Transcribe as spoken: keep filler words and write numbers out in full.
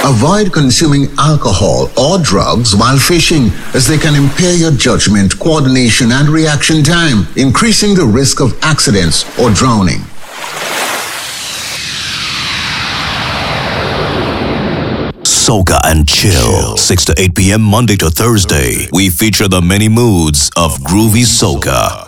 Avoid consuming alcohol or drugs while fishing, as they can impair your judgment, coordination, and reaction time, increasing the risk of accidents or drowning. Soca and Chill, six to eight p.m. Monday to Thursday. We feature the many moods of groovy soca.